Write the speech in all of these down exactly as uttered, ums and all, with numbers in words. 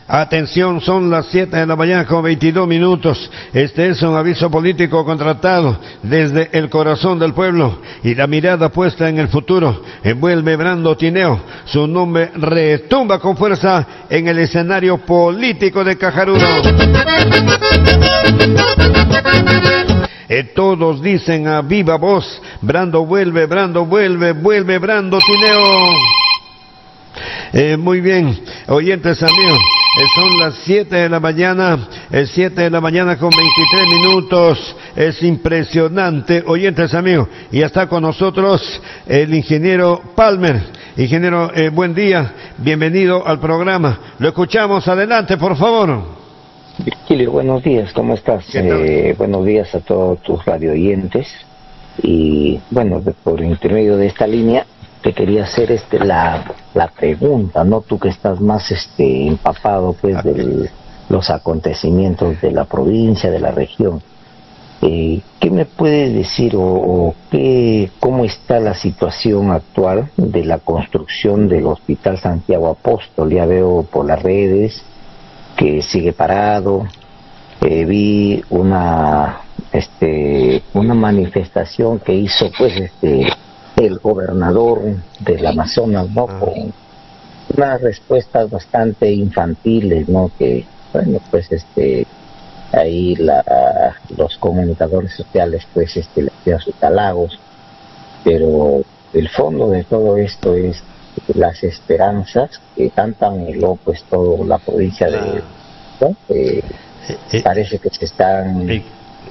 Atención, son las siete de la mañana con veintidós minutos. Este es un aviso político contratado desde el corazón del pueblo y la mirada puesta en el futuro. Envuelve Brando Tineo. Su nombre retumba con fuerza en el escenario político de Cajarudo. Eh, todos dicen a viva voz: Brando vuelve, Brando vuelve, vuelve Brando Tineo. Eh, muy bien, oyentes amigos, eh, son las siete de la mañana, eh, siete de la mañana con veintitrés minutos, es impresionante, oyentes amigos, y ya está con nosotros el ingeniero Palmer. Ingeniero, eh, buen día, bienvenido al programa, lo escuchamos, adelante por favor. Virgilio, buenos días, ¿cómo estás? Eh, buenos días a todos tus radio oyentes, y bueno, por intermedio de esta línea te quería hacer este la, la pregunta, ¿no? Tú que estás más este empapado pues de los acontecimientos de la provincia, de la región, eh, ¿qué me puedes decir o, o qué, cómo está la situación actual de la construcción del Hospital Santiago Apóstol? Ya veo por las redes que sigue parado, eh, vi una este una manifestación que hizo pues este el gobernador del Amazonas, ¿no? Con unas respuestas bastante infantiles, ¿no? Que, bueno, pues este, ahí la, los comunicadores sociales, pues este, le hacían sus halagos, pero el fondo de todo esto es las esperanzas que tanto anheló, pues, toda la provincia de, ¿no? Eh, eh, parece que se están eh,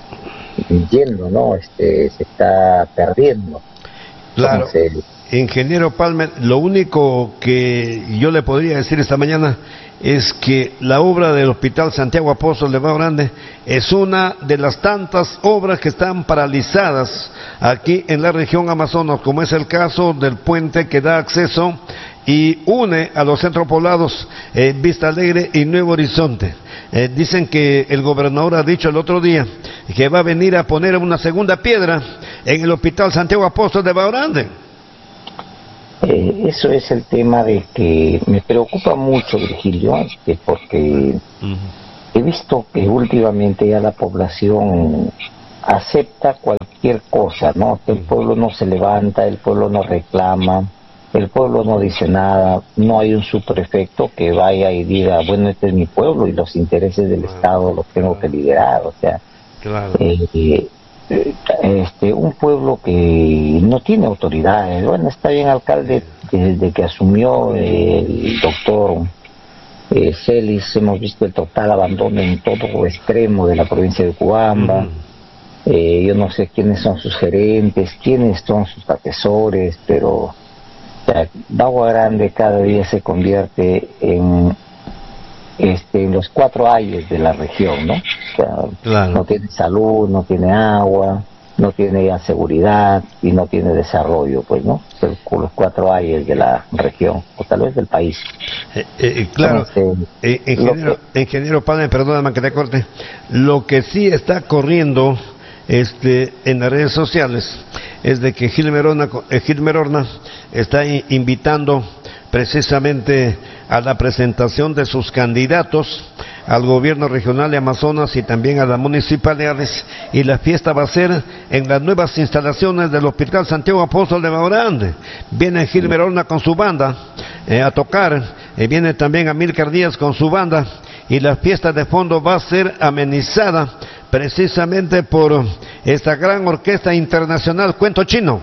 yendo, ¿no? Este, se está perdiendo. Claro, ingeniero Palmer, lo único que yo le podría decir esta mañana es que la obra del Hospital Santiago Apóstol de Bahía Grande es una de las tantas obras que están paralizadas aquí en la región Amazonas, como es el caso del puente que da acceso y une a los centros poblados eh, Vista Alegre y Nuevo Horizonte. Eh, dicen que el gobernador ha dicho el otro día que va a venir a poner una segunda piedra en el Hospital Santiago Apóstol de Bahía Grande. Eh, eso es el tema de que me preocupa mucho, Virgilio, que porque uh-huh. he visto que últimamente ya la población acepta cualquier cosa, ¿no? El pueblo no se levanta, el pueblo no reclama, el pueblo no dice nada, no hay un subprefecto que vaya y diga, bueno, este es mi pueblo y los intereses del Estado los tengo que liderar, o sea, claro. eh, eh, este un pueblo que no tiene autoridades. Bueno, está bien, alcalde, desde que asumió el doctor eh, Celis, hemos visto el total abandono en todo extremo de la provincia de Cubamba. Mm. Eh, yo no sé quiénes son sus gerentes, quiénes son sus asesores, pero o sea, Bahía Grande cada día se convierte en Este, en los cuatro ayes de la región, ¿no? O sea, claro. No tiene salud, no tiene agua, no tiene ya seguridad y no tiene desarrollo, pues, ¿no? Son los cuatro ayes de la región, o tal vez del país. Eh, eh, claro, Entonces, eh, ingeniero, que... ingeniero Palmer, perdóname que te corte, lo que sí está corriendo este, en las redes sociales es de que Gilmer Horna, eh, Gilmer Horna está invitando precisamente a la presentación de sus candidatos al gobierno regional de Amazonas y también a las municipalidades, y la fiesta va a ser en las nuevas instalaciones del Hospital Santiago Apóstol de Bahía Grande. Viene Gilmer Horna con su banda eh, a tocar, eh, viene también Amílcar Díaz con su banda, y la fiesta de fondo va a ser amenizada precisamente por esta gran orquesta internacional Cuento Chino.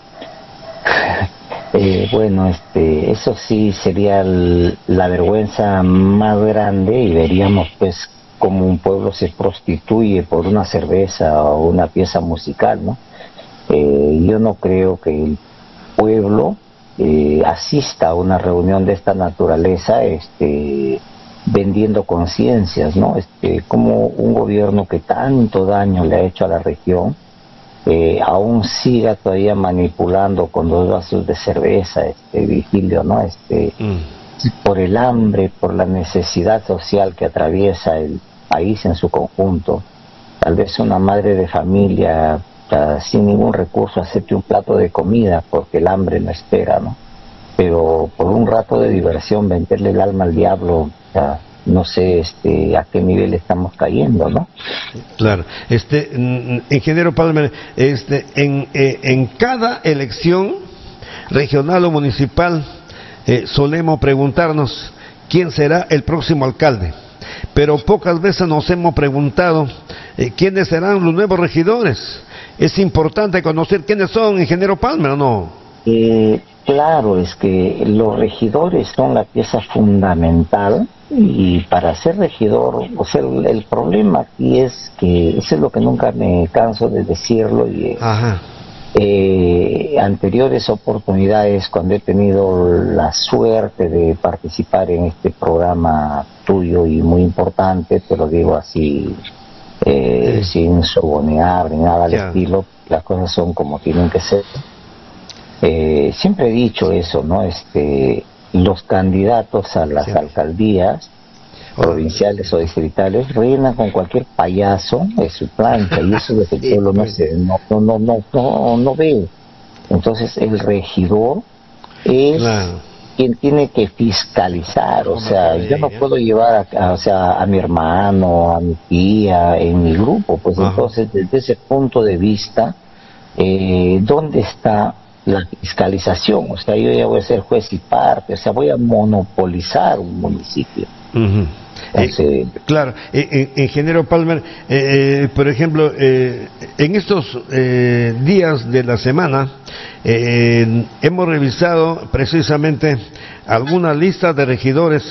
Eh, bueno, este, eso sí sería el, la vergüenza más grande, y veríamos pues como un pueblo se prostituye por una cerveza o una pieza musical, ¿no? Eh, yo no creo que el pueblo eh, asista a una reunión de esta naturaleza, este, vendiendo conciencias, ¿no? Este, como un gobierno que tanto daño le ha hecho a la región, Eh, aún siga todavía manipulando con dos vasos de cerveza, este Virgilio, ¿no? Este, mm. por el hambre, por la necesidad social que atraviesa el país en su conjunto. Tal vez una madre de familia uh, sin ningún recurso acepte un plato de comida porque el hambre no espera, ¿no? Pero por un rato de diversión venderle el alma al diablo, uh, no sé este, a qué nivel estamos cayendo, ¿no? Claro. Este, ingeniero Palmer, este, en, eh, en cada elección regional o municipal eh, solemos preguntarnos quién será el próximo alcalde, pero pocas veces nos hemos preguntado eh, quiénes serán los nuevos regidores. Es importante conocer quiénes son, ingeniero Palmer, ¿o no? Eh, claro, es que los regidores son la pieza fundamental, y para ser regidor, o sea, el, el problema aquí es que, eso es lo que nunca me canso de decirlo, y Ajá. Eh, anteriores oportunidades, cuando he tenido la suerte de participar en este programa tuyo y muy importante, te lo digo así, eh, sí. sin sobonear ni nada al yeah. estilo, las cosas son como tienen que ser. Eh, siempre he dicho eso, ¿no? Este, los candidatos a las sí. alcaldías provinciales o distritales rellenan con cualquier payaso de su plancha, y eso es lo que el pueblo no se no no no no no, no ve. Entonces el regidor es claro. quien tiene que fiscalizar, o sea, yo no puedo llevar a, a, o sea, a mi hermano, a mi tía en mi grupo, pues Ajá. entonces desde ese punto de vista, eh, ¿dónde está la fiscalización? O sea, yo ya voy a ser juez y parte, o sea, voy a monopolizar un municipio. Uh-huh. Eh, claro, eh, eh, ingeniero Palmer, eh, eh, por ejemplo, eh, en estos eh, días de la semana eh, hemos revisado precisamente algunas listas de regidores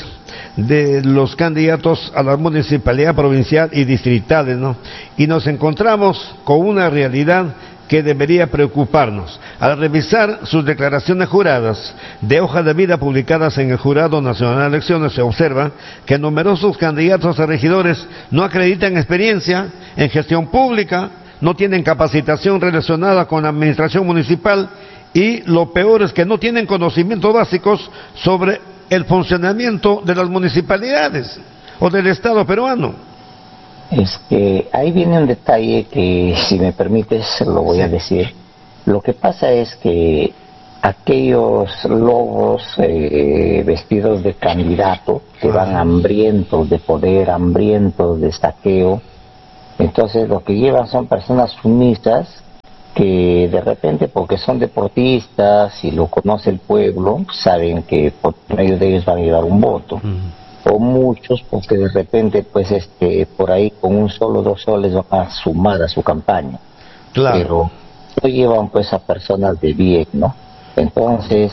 de los candidatos a la municipalidad provincial y distritales, ¿no? Y nos encontramos con una realidad que debería preocuparnos. Al revisar sus declaraciones juradas de hoja de vida publicadas en el Jurado Nacional de Elecciones, se observa que numerosos candidatos a regidores no acreditan experiencia en gestión pública, no tienen capacitación relacionada con la administración municipal, y lo peor es que no tienen conocimientos básicos sobre el funcionamiento de las municipalidades o del Estado peruano. Es que ahí viene un detalle que, si me permites, lo voy a decir. Lo que pasa es que aquellos lobos eh, vestidos de candidato, que van hambrientos de poder, hambrientos de saqueo, entonces lo que llevan son personas sumisas que de repente, porque son deportistas y lo conoce el pueblo, saben que por medio de ellos van a llevar un voto. Uh-huh. O muchos porque de repente pues este por ahí con un solo dos soles van a sumar a su campaña, claro. Pero no llevan pues a personas de bien, ¿no? Entonces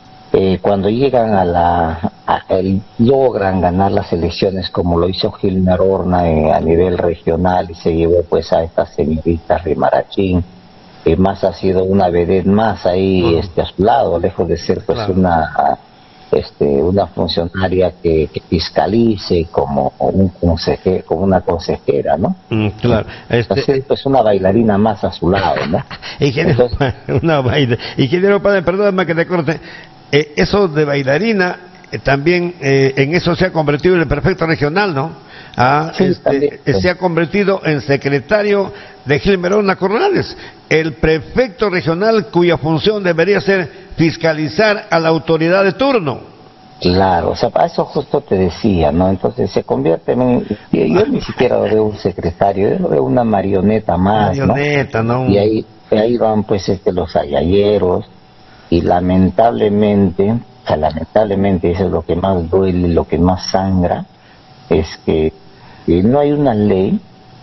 eh, cuando llegan a la a, el, logran ganar las elecciones, como lo hizo Gilmer Horna eh, a nivel regional, y se llevó pues a esta señorita Rimarachín, que más ha sido una vedette más ahí uh-huh. este, a su lado, lejos de ser pues claro. una Este, una funcionaria que, que fiscalice como un consejero, como una consejera, ¿no? Mm, claro. Este... Entonces, pues una bailarina más a su lado, ¿no? Ingeniero, Entonces... una baila... Ingeniero Padre, perdóname que te corte. Eh, eso de bailarina, eh, también eh, en eso se ha convertido en el prefecto regional, ¿no? Ah, sí, este, también, sí. Se ha convertido en secretario de Gilmer Horna Corrales, el prefecto regional cuya función debería ser fiscalizar a la autoridad de turno. Claro, o sea, para eso justo te decía, ¿no? Entonces se convierte en... Yo, yo ni siquiera lo veo un secretario, yo lo veo una marioneta más, marioneta, ¿no? ¿no? Y ahí, ahí van pues este, los ayayeros, y lamentablemente, o sea, lamentablemente eso es lo que más duele, lo que más sangra, es que, que no hay una ley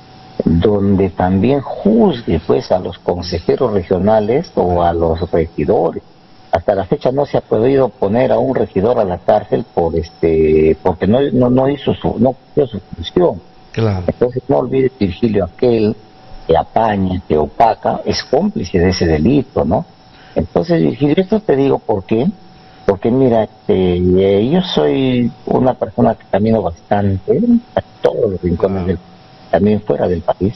donde también juzgue pues a los consejeros regionales o a los regidores. Hasta la fecha no se ha podido poner a un regidor a la cárcel por este porque no no no hizo su no hizo su función. Claro. Entonces no olvides, Virgilio, aquel que apaña, que opaca, es cómplice de ese delito, ¿no? Entonces, Virgilio, esto te digo por qué. Porque mira, este, yo soy una persona que camino bastante a todos los rincones del también fuera del país.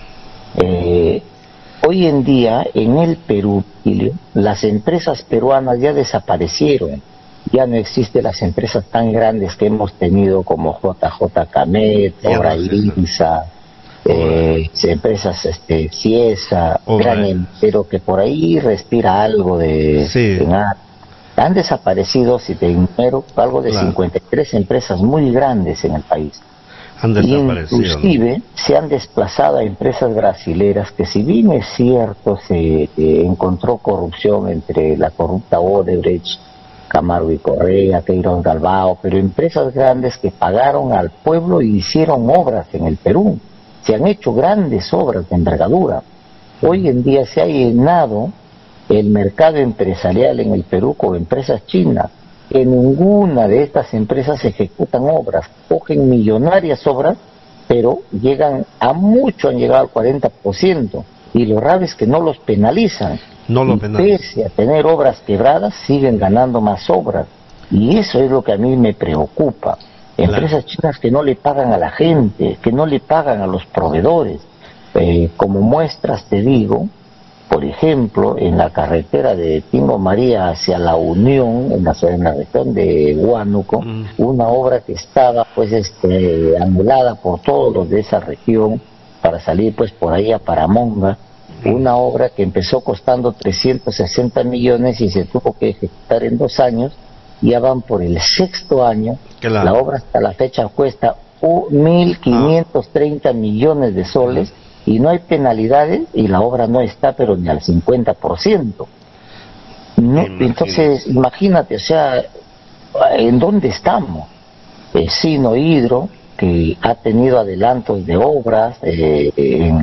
Eh, hoy en día en el Perú, Virgilio, las empresas peruanas ya desaparecieron. Ya no existen las empresas tan grandes que hemos tenido como J J Camet, Obra Irinsa, eh, empresas este, Ciesa, Gran, pero que por ahí respira algo de, sí. de nada. Han desaparecido, si te enumero, algo de claro. cincuenta y tres empresas muy grandes en el país. Han desaparecido. Inclusive ¿no? se han desplazado a empresas brasileras que, si bien es cierto, se eh, encontró corrupción entre la corrupta Odebrecht, Camargo y Correa, Queiroz Galbao, pero empresas grandes que pagaron al pueblo y hicieron obras en el Perú. Se han hecho grandes obras de envergadura. Hoy en día se ha llenado el mercado empresarial en el Perú con empresas chinas. En ninguna de estas empresas ejecutan obras, cogen millonarias obras, pero llegan a mucho, han llegado al cuarenta por ciento. Y lo raro es que no los penalizan. No lo y penalizan. Pese a tener obras quebradas, siguen ganando más obras. Y eso es lo que a mí me preocupa. Empresas claro. chinas que no le pagan a la gente, que no le pagan a los proveedores. Eh, como muestras te digo, por ejemplo, en la carretera de Tingo María hacia la Unión, en la, en la región de Huánuco, mm. una obra que estaba pues este anulada por todos los de esa región para salir pues por ahí a Paramonga, mm. una obra que empezó costando trescientos sesenta millones y se tuvo que ejecutar en dos años, ya van por el sexto año, claro. la obra hasta la fecha cuesta mil quinientos treinta ah. millones de soles, y no hay penalidades y la obra no está pero ni al cincuenta por ciento. ¿No? Entonces, imagínate, o sea, ¿en dónde estamos? El Sino Hidro, que ha tenido adelantos de obras eh, en,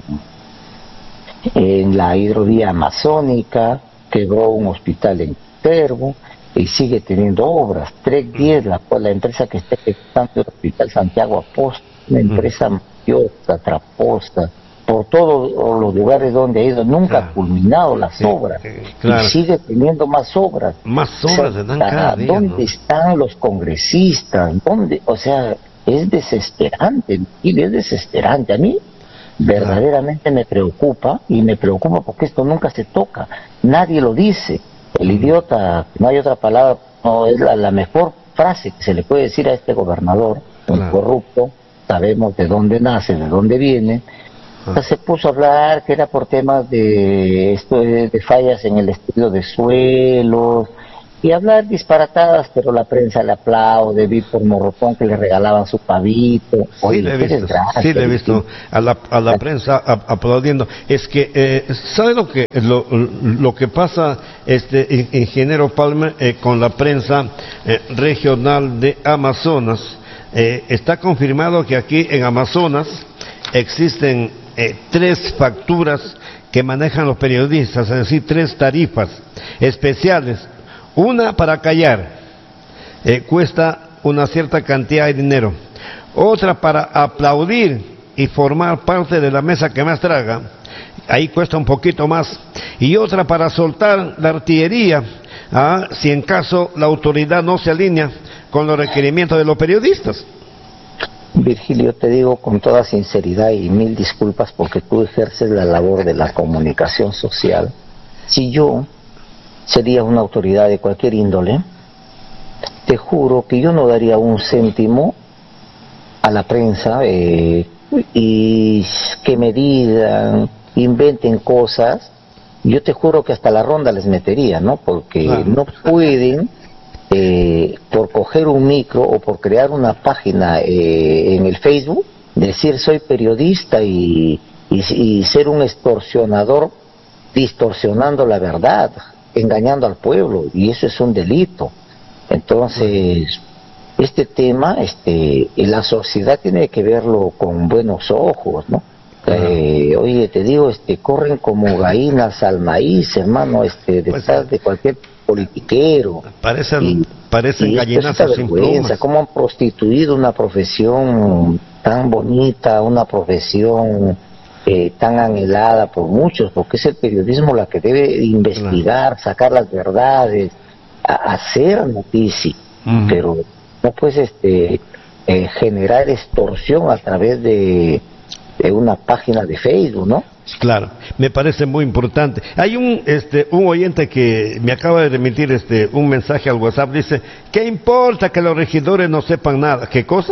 en la hidrovía amazónica, quebró un hospital en Terbo y sigue teniendo obras. Trek diez, la, la empresa que está ejecutando el hospital Santiago Apóstol, una empresa mayor, Traposta, por todos los lugares donde ha ido, nunca claro. ha culminado las sí, obras, sí, claro. y sigue teniendo más obras. Más obras se dan cada día, ¿Dónde ¿no? están los congresistas? ¿Dónde? O sea, es desesperante, y es desesperante. A mí verdaderamente me preocupa, y me preocupa porque esto nunca se toca, nadie lo dice. El idiota, no hay otra palabra, no es la, la mejor frase que se le puede decir a este gobernador, claro. un corrupto, sabemos de dónde nace, de dónde viene. Se puso a hablar que era por temas de esto de, de fallas en el estudio de suelos y hablar disparatadas, pero la prensa le aplaude. Vi por Morrotón que le regalaban su pavito. Oye, sí, le he visto, desgracia, sí, le he visto a la, a la prensa aplaudiendo. Es que, eh, ¿sabe lo que lo, lo que pasa, este ingeniero Palmer, eh, con la prensa eh, regional de Amazonas? Eh, está confirmado que aquí en Amazonas existen Eh, tres facturas que manejan los periodistas, es decir, tres tarifas especiales. Una para callar, eh, cuesta una cierta cantidad de dinero. Otra para aplaudir y formar parte de la mesa que más traga, ahí cuesta un poquito más. Y otra para soltar la artillería, ¿ah? si en caso la autoridad no se alinea con los requerimientos de los periodistas. Virgilio, te digo con toda sinceridad y mil disculpas porque tú ejerces la labor de la comunicación social. Si yo sería una autoridad de cualquier índole, te juro que yo no daría un céntimo a la prensa eh, y que me digan, inventen cosas. Yo te juro que hasta la ronda les metería, ¿no? Porque claro. no pueden... Eh, por coger un micro o por crear una página eh, en el Facebook, decir soy periodista y, y, y ser un extorsionador distorsionando la verdad, engañando al pueblo, y eso es un delito. Entonces, este tema, este, la sociedad tiene que verlo con buenos ojos, ¿no? Eh, oye, te digo, este, corren como gallinas al maíz, hermano, este, detrás pues, de cualquier politiquero. Parecen, y, parecen y gallinazos sin plumas. Cómo han prostituido una profesión tan bonita, una profesión eh, tan anhelada por muchos, porque es el periodismo la que debe investigar, claro. sacar las verdades, a, hacer noticia, uh-huh. pero no pues este eh, generar extorsión a través de de una página de Facebook, ¿no? Claro, me parece muy importante. Hay un este un oyente que me acaba de remitir este un mensaje al WhatsApp, dice, ¿qué importa que los regidores no sepan nada? ¿Qué cosa?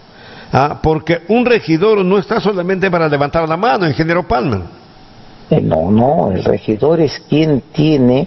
Ah, porque un regidor no está solamente para levantar la mano, ingeniero Palmer. Eh, no, no, el regidor es quien tiene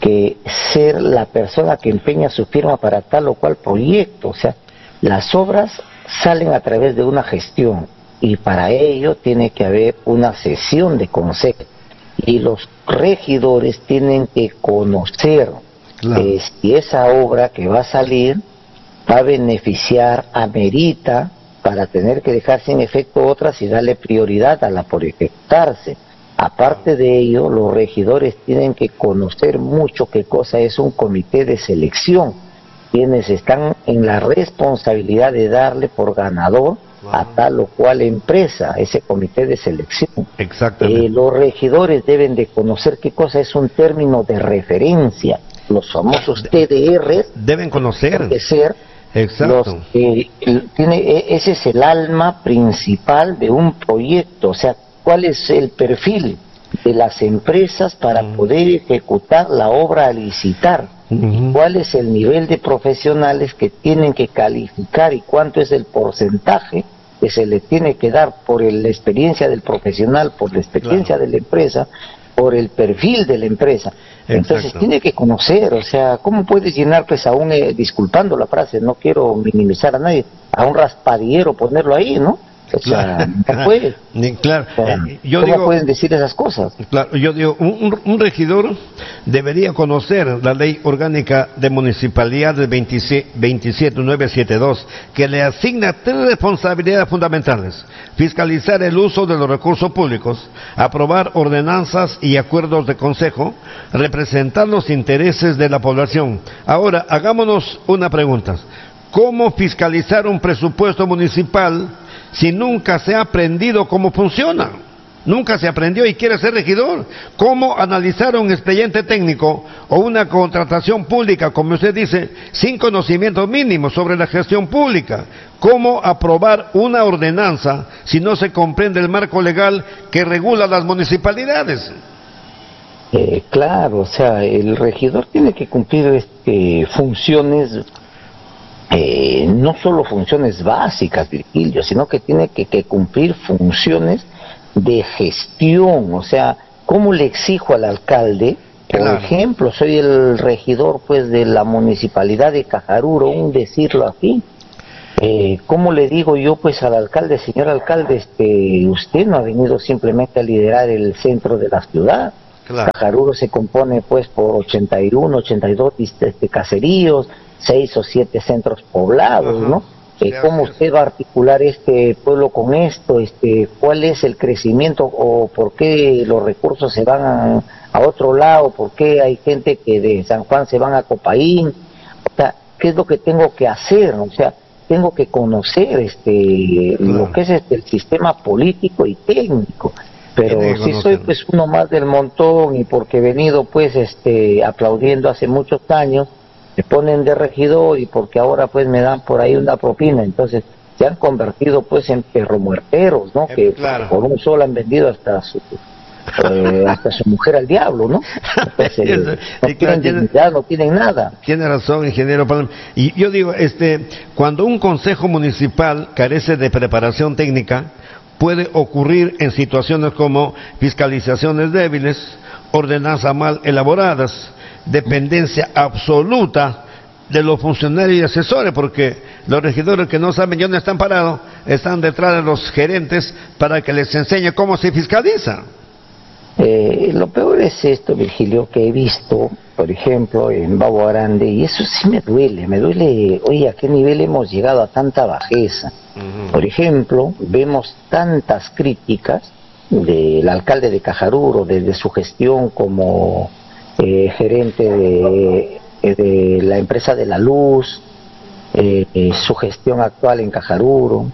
que ser la persona que empeña su firma para tal o cual proyecto. O sea, las obras salen a través de una gestión y para ello tiene que haber una sesión de consejo y los regidores tienen que conocer claro. eh, si esa obra que va a salir va a beneficiar, amerita para tener que dejar sin efecto otras y darle prioridad a la por ejecutarse. Aparte de ello, los regidores tienen que conocer mucho qué cosa es un comité de selección, quienes están en la responsabilidad de darle por ganador wow. a tal o cual empresa, ese comité de selección. Exactamente. Eh, los regidores deben de conocer qué cosa es un término de referencia, los famosos T D Rs. Deben conocer. Deben ser Exacto. Los, eh, el, tiene, ese es el alma principal de un proyecto, o sea, cuál es el perfil de las empresas para uh-huh. poder ejecutar la obra a licitar, uh-huh. cuál es el nivel de profesionales que tienen que calificar y cuánto es el porcentaje que se le tiene que dar por el, la experiencia del profesional, por la experiencia claro. de la empresa, por el perfil de la empresa. Entonces Exacto. tiene que conocer, o sea, ¿cómo puedes llenar pues a un, eh, disculpando la frase, no quiero minimizar a nadie, a un raspadillero ponerlo ahí, ¿no? O sea, no puede. Claro. O sea, eh, yo ¿cómo digo, pueden decir esas cosas? Claro, yo digo, un, un, un regidor debería conocer la ley orgánica de municipalidades veintisiete mil novecientos setenta y dos, que le asigna tres responsabilidades fundamentales: fiscalizar el uso de los recursos públicos, aprobar ordenanzas y acuerdos de consejo, representar los intereses de la población. Ahora, hagámonos una pregunta. ¿Cómo fiscalizar un presupuesto municipal si nunca se ha aprendido cómo funciona? Nunca se aprendió y quiere ser regidor. ¿Cómo analizar un expediente técnico o una contratación pública, como usted dice, sin conocimientos mínimos sobre la gestión pública? ¿Cómo aprobar una ordenanza si no se comprende el marco legal que regula las municipalidades? Eh, claro, o sea, el regidor tiene que cumplir este, funciones... Eh, no solo funciones básicas, Virgilio, sino que tiene que, que cumplir funciones de gestión. O sea, ¿cómo le exijo al alcalde? Por claro. ejemplo, soy el regidor pues de la municipalidad de Cajaruro, un decirlo así. Eh, ¿Cómo le digo yo pues al alcalde, señor alcalde, este, usted no ha venido simplemente a liderar el centro de la ciudad? Claro. Cajaruro se compone pues por ochenta y uno, ochenta y dos este, caseríos, seis o siete centros poblados, uh-huh. ¿no? Eh, ¿Cómo usted va a articular este pueblo con esto? Este, ¿cuál es el crecimiento o por qué los recursos se van a, a otro lado? ¿Por qué hay gente que de San Juan se van a Copaín? O sea, ¿qué es lo que tengo que hacer? O sea, tengo que conocer este uh-huh. lo que es este, el sistema político y técnico. Pero si soy pues uno más del montón y porque he venido pues este aplaudiendo hace muchos años, me ponen de regidor y porque ahora pues me dan por ahí una propina, entonces se han convertido pues en perromuerteros, ¿no? Eh, que claro. por un sol han vendido hasta su eh, hasta su mujer al diablo, ¿no? Entonces, no sí, tienen claro, dignidad, no tienen nada. Tiene razón, ingeniero Palma. Y yo digo, este, cuando un consejo municipal carece de preparación técnica, puede ocurrir en situaciones como fiscalizaciones débiles, ordenanzas mal elaboradas, dependencia absoluta de los funcionarios y asesores, porque los regidores que no saben dónde están parados están detrás de los gerentes para que les enseñe cómo se fiscaliza. Eh, lo peor es esto, Virgilio, que he visto, por ejemplo, en Babo Grande, y eso sí me duele, me duele, oye, ¿a qué nivel hemos llegado a tanta bajeza? Uh-huh. Por ejemplo, vemos tantas críticas del alcalde de Cajaruro, desde su gestión como eh, gerente de, de la empresa de la luz, eh, eh, su gestión actual en Cajaruro.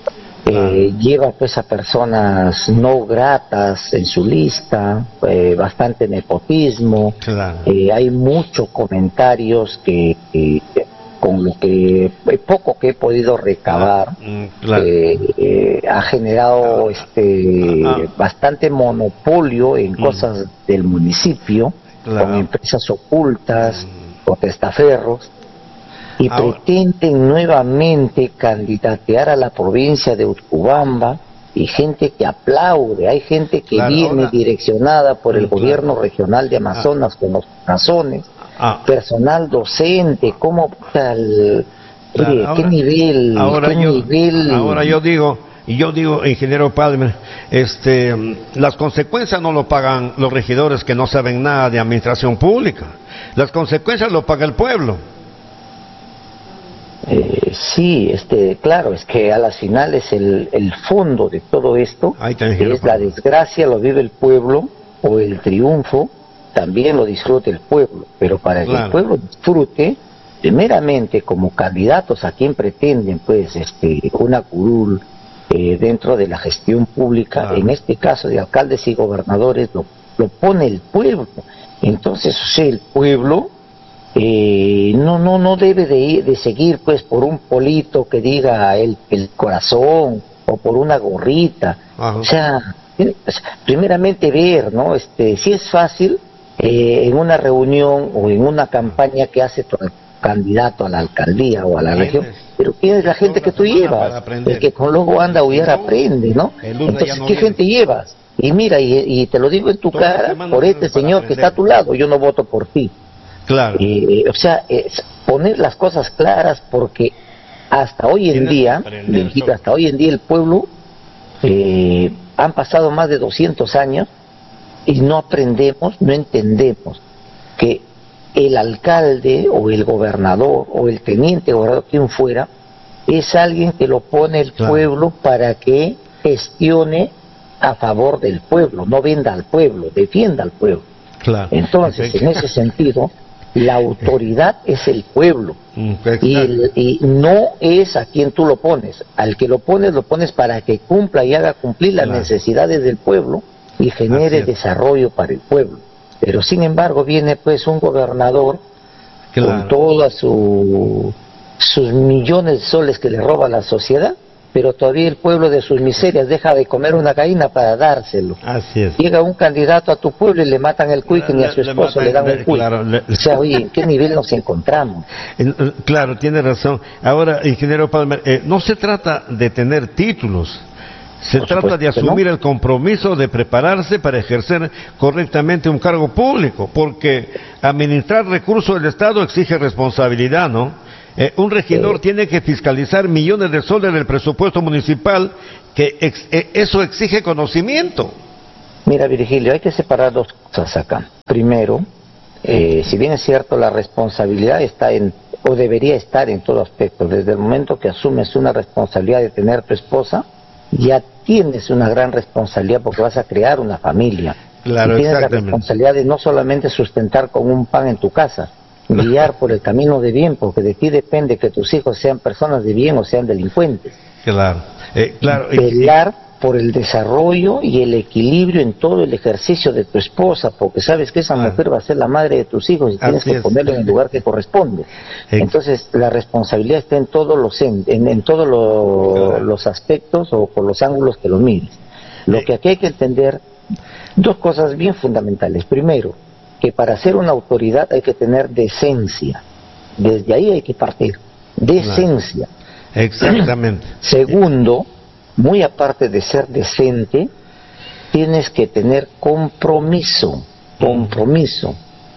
Eh, lleva pues a personas no gratas en su lista, eh, bastante nepotismo, claro. eh, hay muchos comentarios que, que con lo que poco que he podido recabar claro. eh, eh, ha generado este Ajá. bastante monopolio en mm. cosas del municipio, claro. con empresas ocultas, mm. con testaferros. Y Ahora. pretenden nuevamente candidatear a la provincia de Utcubamba y gente que aplaude, hay gente que claro, viene ahora, direccionada por el claro. gobierno regional de Amazonas ah. con los razones, ah. personal docente, ¿cómo tal? Claro, oye, ahora, ¿qué nivel? Ahora, ¿qué yo, nivel? ahora yo digo, y yo digo, ingeniero Palmer, este, las consecuencias no lo pagan los regidores que no saben nada de administración pública, las consecuencias lo paga el pueblo. Eh, sí, este, claro, es que a las finales el, el fondo de todo esto es la desgracia, lo vive el pueblo, o el triunfo también lo disfruta el pueblo, pero para claro. que el pueblo disfrute, primeramente como candidatos a quien pretenden pues este una curul eh, dentro de la gestión pública, claro. en este caso de alcaldes y gobernadores, lo, lo pone el pueblo. Entonces, o sea, el pueblo Eh, no no no debe de, ir, de seguir pues por un polito que diga el, el corazón o por una gorrita. Ajá. O sea, primeramente ver, ¿no? Este, si es fácil eh, en una reunión o en una campaña que hace tu candidato a la alcaldía o a la región, pero ¿quién es la gente que tú llevas? El que con luego anda a huyar aprende, ¿no? Entonces, ¿qué gente llevas? Y mira, y, y te lo digo en tu cara, por este señor que está a tu lado, yo no voto por ti. Claro. Eh, o sea, es poner las cosas claras, porque hasta hoy en día, aprender, hasta hoy en día el pueblo, eh, han pasado más de doscientos años y no aprendemos, no entendemos que el alcalde o el gobernador o el teniente gobernador, quien fuera, es alguien que lo pone el claro. pueblo para que gestione a favor del pueblo, no venda al pueblo, defienda al pueblo. Claro. Entonces, en ese sentido, la autoridad es el pueblo y, el, y no es a quien tú lo pones. Al que lo pones, lo pones para que cumpla y haga cumplir las claro. necesidades del pueblo y genere desarrollo para el pueblo. Pero sin embargo viene pues un gobernador claro. con todas su, sus millones de soles que le roba a la sociedad, pero todavía el pueblo de sus miserias deja de comer una gallina para dárselo. Así es. Llega un candidato a tu pueblo y le matan el cuique, ni a su esposo le, le dan un cuique. Claro, le... O sea, oye, ¿en qué nivel nos encontramos? Claro, tiene razón. Ahora, ingeniero Palmer, eh, no se trata de tener títulos, se Por trata de asumir no. el compromiso de prepararse para ejercer correctamente un cargo público, porque administrar recursos del Estado exige responsabilidad, ¿no? Eh, un regidor eh, tiene que fiscalizar millones de soles del presupuesto municipal, que ex, eh, eso exige conocimiento. Mira, Virgilio, hay que separar dos cosas acá. Primero, eh, si bien es cierto, la responsabilidad está en, o debería estar en todo aspecto. Desde el momento que asumes una responsabilidad de tener tu esposa, ya tienes una gran responsabilidad porque vas a crear una familia. Claro, y tienes la responsabilidad de no solamente sustentar con un pan en tu casa, guiar por el camino de bien, porque de ti depende que tus hijos sean personas de bien o sean delincuentes. Claro, eh, claro. Velar por el desarrollo y el equilibrio en todo el ejercicio de tu esposa, porque sabes que esa ah. mujer va a ser la madre de tus hijos y tienes Así que es. ponerla en el lugar que corresponde. Eh. Entonces, la responsabilidad está en todos los en, en, en todos lo, claro. los aspectos o por los ángulos que lo mires. Lo eh. que aquí hay que entender, dos cosas bien fundamentales. Primero, que para ser una autoridad hay que tener decencia. Desde ahí hay que partir. Decencia. Claro. Exactamente. Segundo, muy aparte de ser decente, tienes que tener compromiso. Compromiso.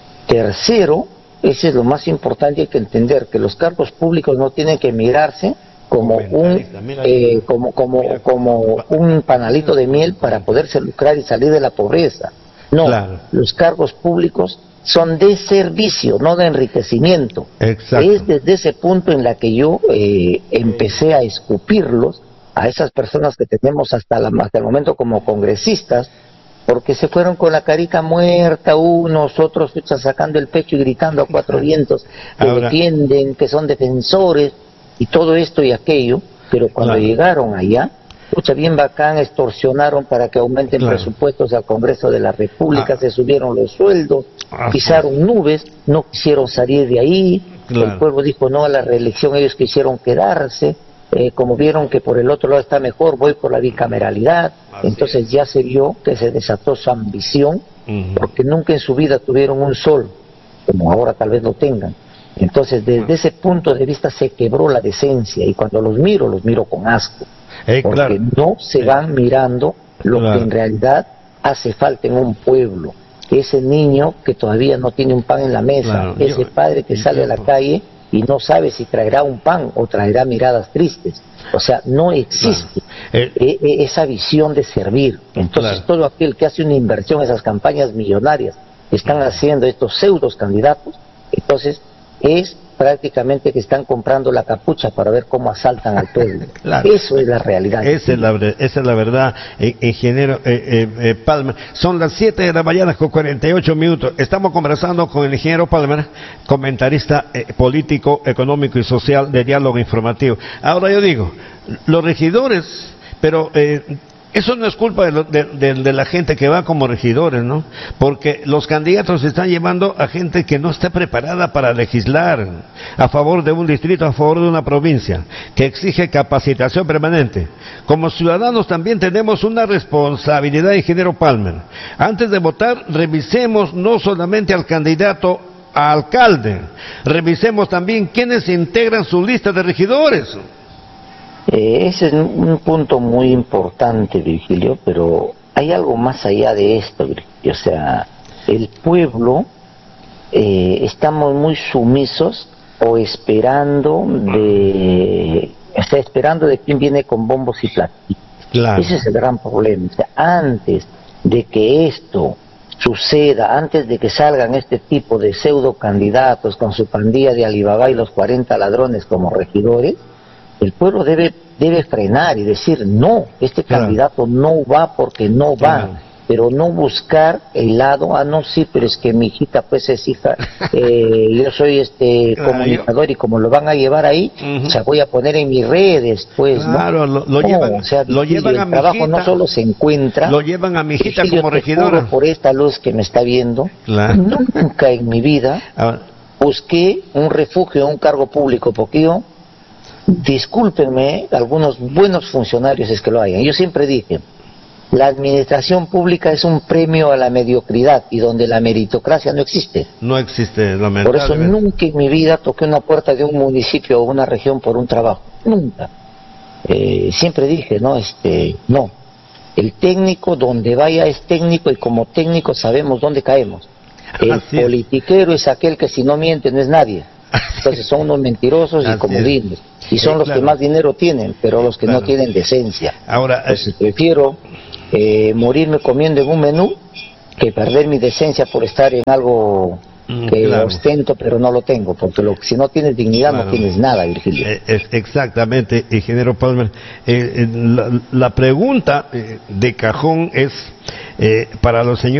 Tercero, ese es lo más importante, hay que entender que los cargos públicos no tienen que mirarse como un eh, como como como un panalito de miel para poderse lucrar y salir de la pobreza. No, claro. Los cargos públicos son de servicio, no de enriquecimiento. Exacto. Es desde ese punto en la que yo eh, empecé a escupirlos a esas personas que tenemos hasta, la, hasta el momento como congresistas, porque se fueron con la carita muerta, unos, otros sacando el pecho y gritando a cuatro vientos que Ahora... defienden, que son defensores, y todo esto y aquello, pero cuando claro. llegaron allá, escucha bien bacán, extorsionaron para que aumenten claro. presupuestos al Congreso de la República, ah. se subieron los sueldos, ah, pisaron pues. nubes, no quisieron salir de ahí, claro. el pueblo dijo no a la reelección, ellos quisieron quedarse, eh, como vieron que por el otro lado está mejor, voy por la bicameralidad, Así entonces es. ya se vio que se desató su ambición, uh-huh. porque nunca en su vida tuvieron un sol, como ahora tal vez lo tengan. Entonces desde uh-huh. ese punto de vista se quebró la decencia, y cuando los miro, los miro con asco. Eh, porque claro. no se eh, van mirando lo claro. que en realidad hace falta en un pueblo. Ese niño que todavía no tiene un pan en la mesa, Claro. ese Yo, padre que sale yo, a la calle y no sabe si traerá un pan o traerá miradas tristes. O sea, no existe claro. eh, eh, eh, esa visión de servir. Entonces, claro. todo aquel que hace una inversión en esas campañas millonarias que están haciendo estos pseudos candidatos, entonces es prácticamente que están comprando la capucha para ver cómo asaltan al pueblo. Claro. Eso es la realidad. Esa es la, esa es la verdad, eh, ingeniero eh, eh, eh, Palmer. Son las siete de la mañana con cuarenta y ocho minutos. Estamos conversando con el ingeniero Palmer, comentarista eh, político, económico y social de Diálogo Informativo. Ahora yo digo, los regidores, pero... Eh, eso no es culpa de, lo, de, de, de la gente que va como regidores, ¿no? Porque los candidatos se están llevando a gente que no está preparada para legislar a favor de un distrito, a favor de una provincia, que exige capacitación permanente. Como ciudadanos también tenemos una responsabilidad, ingeniero Palmer. Antes de votar, revisemos no solamente al candidato a alcalde, revisemos también quiénes integran su lista de regidores. Eh, ese es un punto muy importante, Virgilio, pero hay algo más allá de esto, Virgilio. O sea, el pueblo eh, estamos muy sumisos o esperando de, está esperando de quién viene con bombos y platillos. Claro. Ese es el gran problema. O sea, antes de que esto suceda, antes de que salgan este tipo de pseudo candidatos con su pandilla de Alibaba y los cuarenta ladrones como regidores, el pueblo debe debe frenar y decir no, este claro. candidato no va porque no va, claro. pero no buscar el lado, ah no sí, pero es que mi hijita pues es hija, eh, yo soy este claro, comunicador yo... y como lo van a llevar ahí, uh-huh. o sea voy a poner en mis redes pues, claro, ¿no? lo, lo no, llevan, o sea, lo llevan el a mi trabajo hijita, no solo se encuentra, lo llevan a mi hijita si como regidora. Por esta luz que me está viendo, claro. nunca en mi vida ah. busqué un refugio, un cargo público, porque yo discúlpenme, algunos buenos funcionarios es que lo hayan. Yo siempre dije, la administración pública es un premio a la mediocridad y donde la meritocracia no existe. No existe, lamentablemente. Por eso nunca en mi vida toqué una puerta de un municipio o una región por un trabajo. Nunca. Eh, siempre dije, no, este, no. El técnico donde vaya es técnico y como técnico sabemos dónde caemos. El Así politiquero es. es aquel que si no miente no es nadie. Entonces son unos mentirosos y comodines. Y son sí, los claro. que más dinero tienen, pero los que claro. no tienen decencia. Ahora, Entonces eh... prefiero eh, morirme comiendo en un menú que perder mi decencia por estar en algo mm, que claro. ostento pero no lo tengo, porque lo, si no tienes dignidad claro. no tienes nada, Virgilio. Eh, es exactamente, ingeniero Palmer. Eh, eh, la, la pregunta eh, de cajón es eh, para los señores